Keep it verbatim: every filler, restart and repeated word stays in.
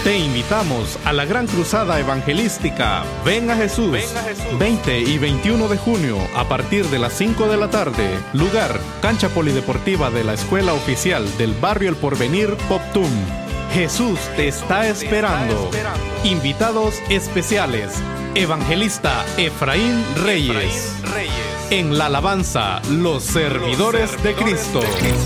Te invitamos a la gran cruzada evangelística Ven a Jesús, Ven a Jesús. veinte y veintiuno de junio a partir de las cinco de la tarde. Lugar, cancha polideportiva de la Escuela Oficial del Barrio El Porvenir, Poptum. Jesús te está esperando. Invitados especiales: Evangelista Efraín Reyes. En la alabanza, los servidores de Cristo.